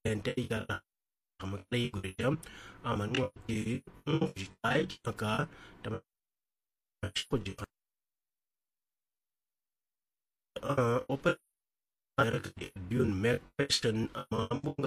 Presidente igala kamaklay guriyam amanu di jikai maka tama ko di open biun mek person amambung